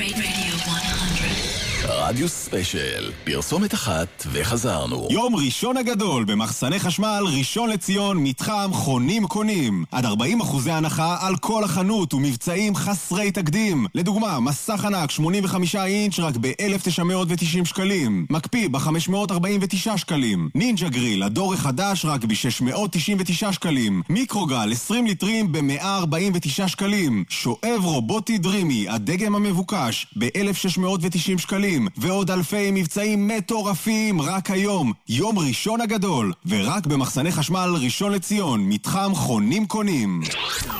רדיו 100. רדיו ספיישל, פרסומת אחת וחזרנו. יום ראשון הגדול במחסני חשמל ראשון לציון, מתחם חונים קונים. עד 40% הנחה על כל החנות ומבצעים חסרי תקדים. לדוגמה, מסך ענק 85 אינץ' רק ב-1,990 שקלים. מקפיא ב-549 שקלים. נינג'ה גריל, הדור החדש רק ב-699 שקלים. מיקרוגל 20 ליטרים ב-149 שקלים. שואב רובוטי דרימי, הדגם המבוקש, ב-1,690 שקלים. ועוד אלפי מבצעים מטורפים רק היום. יום ראשון הגדול, ורק במחסני חשמל ראשון לציון, מתחם חונים קונים.